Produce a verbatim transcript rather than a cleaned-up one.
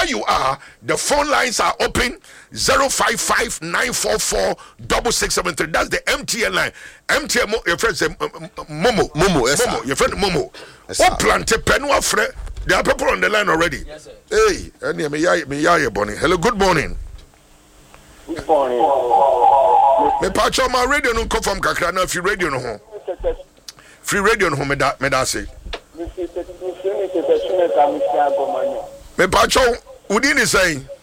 you are, the phone lines are open. zero five five nine four four six six seven three. That's the M T N line. M T N, your friend say Momo. Momo, yes, Momo, your friend Momo. Yes, what planted penwa fre? There are people on the line already. Yes, sir. Hey, and me ya me ya bonny. Hello, good morning. Good morning. Me pacho my radio no come from kakra na free radio no ho. Free radio no ho me da me da say. Me pacho, udi ni saying?